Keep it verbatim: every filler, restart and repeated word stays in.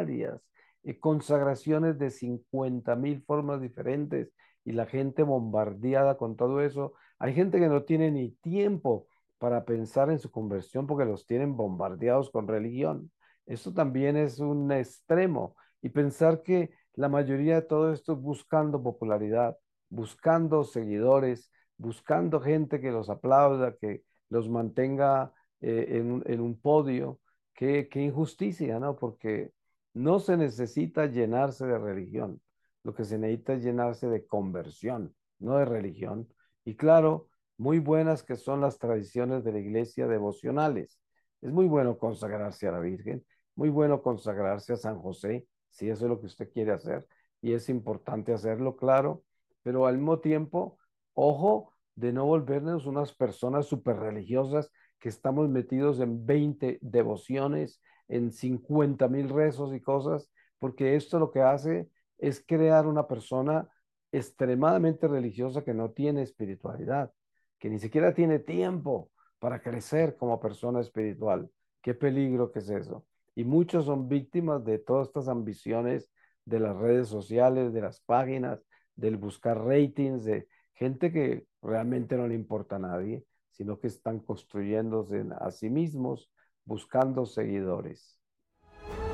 diarias, eh, consagraciones de cincuenta mil formas diferentes y la gente bombardeada con todo eso. Hay gente que no tiene ni tiempo para pensar en su conversión porque los tienen bombardeados con religión. Esto también es un extremo. Y pensar que la mayoría de todo esto es buscando popularidad, buscando seguidores, buscando gente que los aplauda, que los mantenga eh, en, un en un podio. Qué, qué injusticia, ¿no? Porque no se necesita llenarse de religión. Lo que se necesita es llenarse de conversión, no de religión. Y claro, muy buenas que son las tradiciones de la iglesia devocionales. Es muy bueno consagrarse a la Virgen, muy bueno consagrarse a San José, si eso es lo que usted quiere hacer. Y es importante hacerlo, claro, pero al mismo tiempo, ojo de no volvernos unas personas súper religiosas que estamos metidos en veinte devociones, en cincuenta mil rezos y cosas, porque esto lo que hace es crear una persona extremadamente religiosa que no tiene espiritualidad, que ni siquiera tiene tiempo para crecer como persona espiritual. Qué peligro que es eso. Y muchos son víctimas de todas estas ambiciones de las redes sociales, de las páginas, del buscar ratings, de gente que realmente no le importa a nadie, sino que están construyéndose a sí mismos, buscando seguidores.